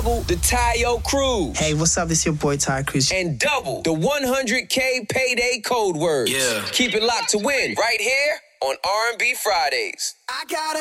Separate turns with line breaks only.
double the Tayo Cruz.
Hey, what's up? It's your boy Ty Cruz.
And double the 100K payday code words.
Yeah.
Keep it locked to win right here on R&B Fridays.
I got